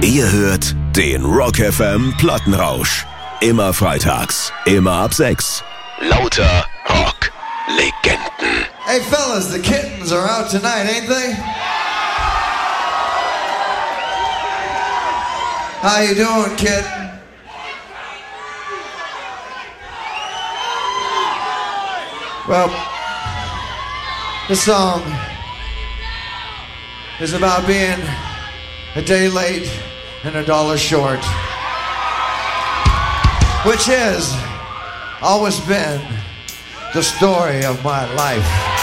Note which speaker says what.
Speaker 1: Ihr hört den Rock FM Plattenrausch. Immer freitags, immer ab 6. Lauter Rock-Legenden.
Speaker 2: Hey fellas, the Kittens are out tonight, ain't they? How you doing, kitten? Well, this song is about being a day late and $1 short, which has always been the story of my life.